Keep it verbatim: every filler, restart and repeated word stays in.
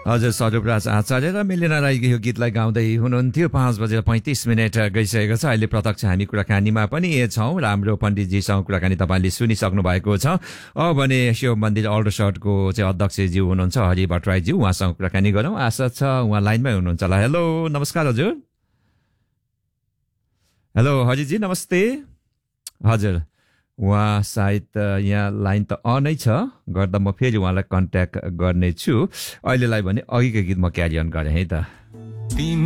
हजुर स्वरूपराज आचार्य र मिलिना राईको यो गीतलाई गाउँदै हुनुहुन्थ्यो। पाँच बजेर पैँतिस मिनट गइसकेको छ। अहिले प्रत्यक्ष हामी कुराकानीमा पनि छौँ। राम्रो पण्डितजीसँग कुराकानी तपाईँले सुनिसक्नु भएको छ। अब भने शिव मन्दिर अल्डरसटको चाहिँ अध्यक्षज्यू हुनुहुन्छ हरि भट्टराईज्यू, उहाँसँग कुराकानी गरौँ। आशा छ उहाँ लाइनमै हुनुहुन्छ होला। हेलो, नमस्कार हजुर। हेलो हरिजी, नमस्ते। हजुर, उहाँ सायद यहाँ लाइन त अनै छ, गर्दा म फेरि उहाँलाई कन्ट्याक्ट गर्नेछु। अहिलेलाई भने अघिको गीत म क्यारी अन गरेँ है त।